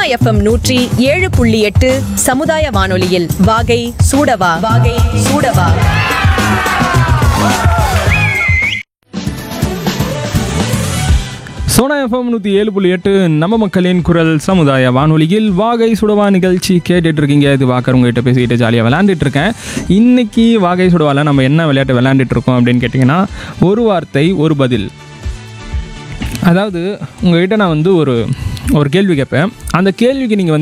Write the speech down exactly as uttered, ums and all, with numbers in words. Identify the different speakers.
Speaker 1: FM நூற்றி ஏழு புள்ளி எட்டு சமுதாய வானொலியில் வாகை சூடவா வாகை சூடவா.
Speaker 2: சோனா எஃப்எம் நூற்றி ஏழு புள்ளி எட்டு நம்ம மக்களின் குரல் சமுதாய வானொலியில் வாகை சுடவா நிகழ்ச்சி கேட்டுட்டு இருக்கீங்க. இது வாக்கர் உங்ககிட்ட பேசிக்கிட்டு ஜாலியாக விளையாண்டுட்டு இருக்கேன். இன்னைக்கு வாகை சுடவாவில் நம்ம என்ன விளையாட்டு விளையாண்டுட்டு இருக்கோம் அப்படின்னு கேட்டிங்கன்னா, ஒரு வார்த்தை ஒரு பதில். அதாவது உங்ககிட்ட நான் வந்து ஒரு ஒரு கேள்வி கேட்பேன். அந்த கேள்விக்கு நீங்கள் வந்து